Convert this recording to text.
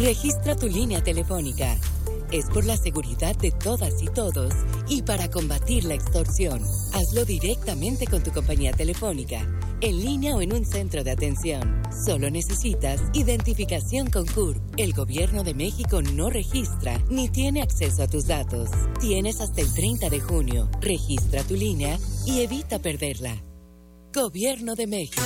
Registra tu línea telefónica. Es por la seguridad de todas y todos y para combatir la extorsión. Hazlo directamente con tu compañía telefónica, en línea o en un centro de atención. Solo necesitas identificación con CURP. El Gobierno de México no registra ni tiene acceso a tus datos. Tienes hasta el 30 de junio. Registra tu línea y evita perderla. Gobierno de México.